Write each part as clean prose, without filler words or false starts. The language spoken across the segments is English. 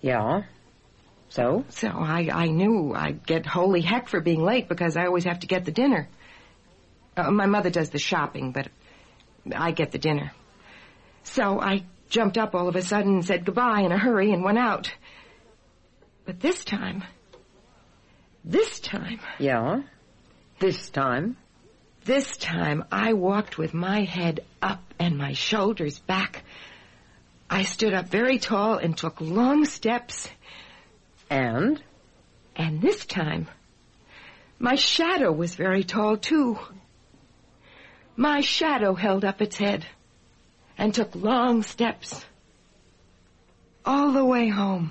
Yeah? So? So I knew I'd get holy heck for being late because I always have to get the dinner. My mother does the shopping, but I get the dinner. So I jumped up all of a sudden and said goodbye in a hurry and went out. But this time... Yeah? This time I walked with my head up and my shoulders back. I stood up very tall and took long steps. And? And this time, my shadow was very tall, too. My shadow held up its head and took long steps all the way home.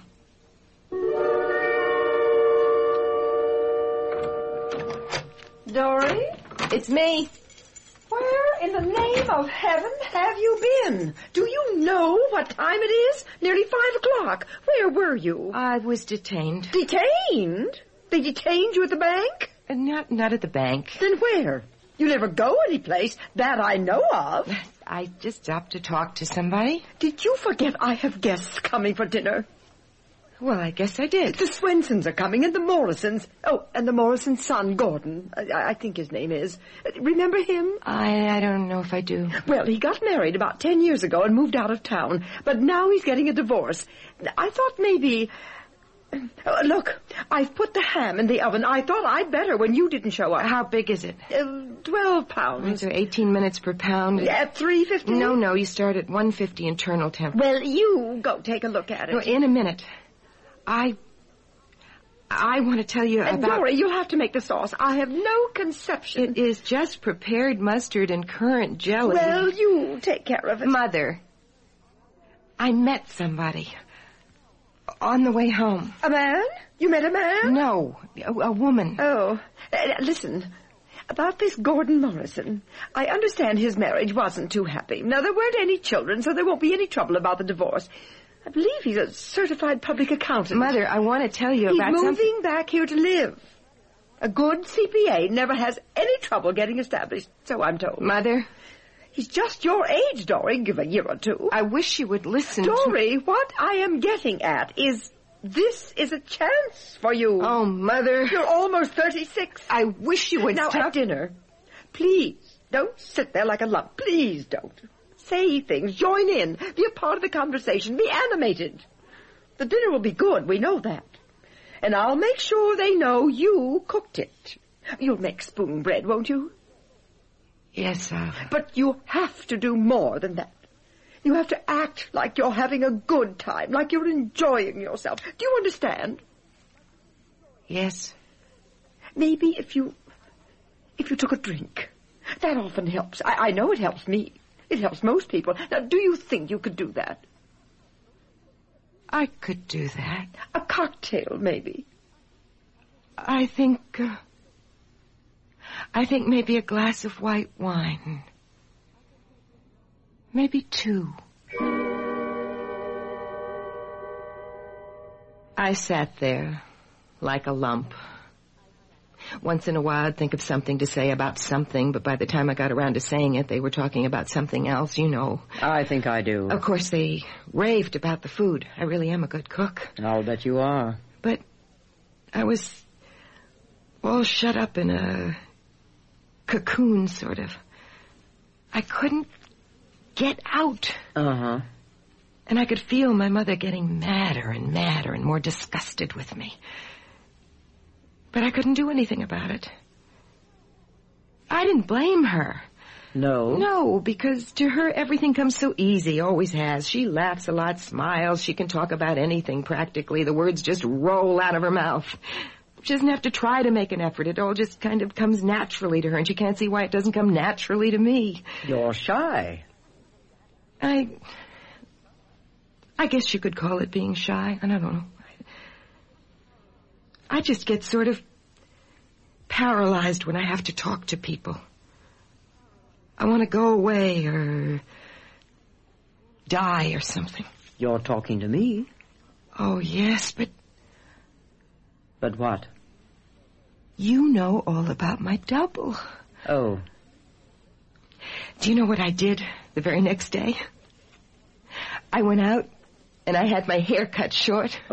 Dory? It's me. Where in the name of heaven have you been? Do you know what time it is? Nearly 5 o'clock. Where were you? I was detained. Detained? They detained you at the bank? Not at the bank. Then where? You never go anyplace that I know of. I just stopped to talk to somebody. Did you forget I have guests coming for dinner? Well, I guess I did. The Swensons are coming, and the Morrisons. Oh, and the Morrison's son, Gordon. I think his name is. Remember him? I don't know if I do. Well, he got married about 10 years ago and moved out of town. But now he's getting a divorce. I thought maybe... Look, I've put the ham in the oven. I thought I'd better when you didn't show up. How big is it? 12 pounds. So 18 minutes per pound? At $3.50? No, you start at 150 internal temp. Well, you go take a look at it. No, in a minute. I want to tell you about... Dory, you'll have to make the sauce. I have no conception. It is just prepared mustard and currant jelly. Well, you take care of it. Mother, I met somebody on the way home. A man? You met a man? No, a woman. Oh, listen... About this Gordon Morrison, I understand his marriage wasn't too happy. Now, there weren't any children, so there won't be any trouble about the divorce. I believe he's a certified public accountant. Mother, I want to tell you about something. He's moving back here to live. A good CPA never has any trouble getting established, so I'm told. Mother? He's just your age, Dory. Give a year or two. I wish you would listen Dory, what I am getting at is... This is a chance for you. Oh, Mother. You're almost 36. I wish you would now, stop. At dinner, please, don't sit there like a lump. Please don't. Say things. Join in. Be a part of the conversation. Be animated. The dinner will be good. We know that. And I'll make sure they know you cooked it. You'll make spoon bread, won't you? Yes, But you have to do more than that. You have to act like you're having a good time, like you're enjoying yourself. Do you understand? Yes. Maybe if you took a drink. That often helps. I know it helps me. It helps most people. Now, do you think you could do that? I could do that. A cocktail, maybe. I think maybe a glass of white wine. Maybe 2. I sat there like a lump. Once in a while I'd think of something to say about something, but by the time I got around to saying it, they were talking about something else, you know. I think I do. Of course, they raved about the food. I really am a good cook. I'll bet you are. But I was all shut up in a cocoon, sort of. I couldn't get out. Uh-huh. And I could feel my mother getting madder and madder and more disgusted with me. But I couldn't do anything about it. I didn't blame her. No? No, because to her everything comes so easy, always has. She laughs a lot, smiles, she can talk about anything practically. The words just roll out of her mouth. She doesn't have to try to make an effort. It all just kind of comes naturally to her, and she can't see why it doesn't come naturally to me. You're shy. I guess you could call it being shy. I don't know. I just get sort of paralyzed when I have to talk to people. I want to go away or die or something. You're talking to me. Oh, yes, but... But what? You know all about my double. Oh. Do you know what I did the very next day? I went out and I had my hair cut short.